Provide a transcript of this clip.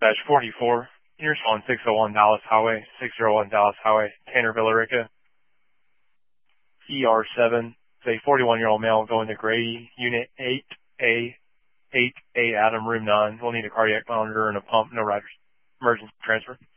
44. You're on 601 Dallas Highway, 601 Dallas Highway, Tanner, Villarica. ER7. It's a 41-year-old male going to Grady, Unit 8A, 8A Adam, Room 9. We'll need a cardiac monitor and a pump, no riders. Emergency transfer.